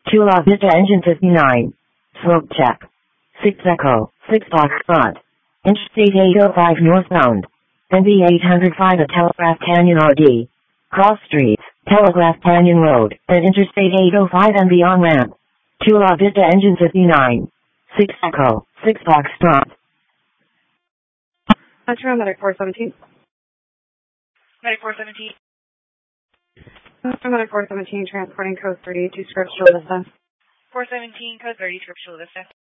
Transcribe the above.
Chula Vista Engine 59. Smoke check. 6 Echo, 6 Foxtrot. Interstate 805 northbound. NV 805 at Telegraph Canyon RD. Cross streets, Telegraph Canyon Road, and Interstate 805 and beyond ramp. Chula Vista Engine 59. 6 Echo, 6 Foxtrot. Metro Medic 417. Medic 417. Medic 417, transporting code 30 to Scripps, Chula Vista. 417, code 30, Scripps, Chula Vista.